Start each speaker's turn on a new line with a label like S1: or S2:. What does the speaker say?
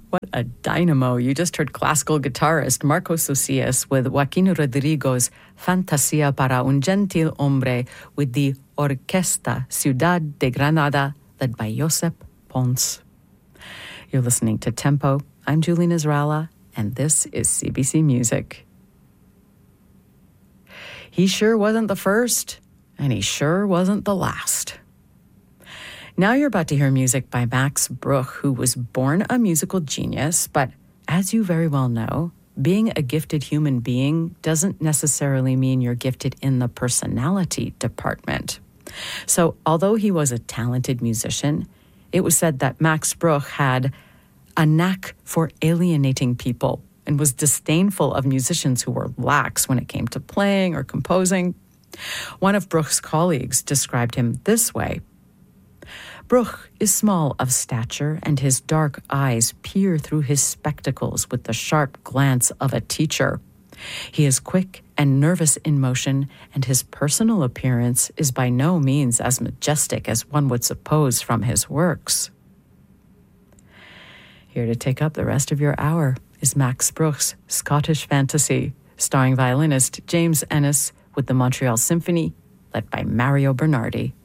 S1: What a dynamo. You just heard classical guitarist Marcos Socias with Joaquin Rodrigo's Fantasía para un gentil hombre with the Orquesta Ciudad de Granada, led by Josep Pons. You're listening to Tempo. I'm Julie Nasrallah, and this is CBC Music. He sure wasn't the first, and he sure wasn't the last. Now you're about to hear music by Max Bruch, who was born a musical genius, but as you very well know, being a gifted human being doesn't necessarily mean you're gifted in the personality department. So although he was a talented musician, it was said that Max Bruch had a knack for alienating people and was disdainful of musicians who were lax when it came to playing or composing. One of Bruch's colleagues described him this way: Bruch is small of stature, and his dark eyes peer through his spectacles with the sharp glance of a teacher. He is quick and nervous in motion, and his personal appearance is by no means as majestic as one would suppose from his works. Here to take up the rest of your hour is Max Bruch's Scottish Fantasy, starring violinist James Ennis with the Montreal Symphony, led by Mario Bernardi.